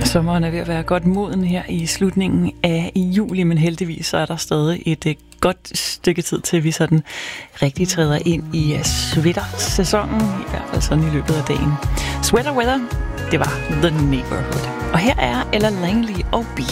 Sommeren er ved at være godt moden her i slutningen af juli, men heldigvis så er der stadig et godt stykke tid til, vi sådan rigtig træder ind i sweater-sæsonen, i hvert fald sådan i løbet af dagen. Sweater Weather, det var The Neighborhood. Og her er Ella Langley og B.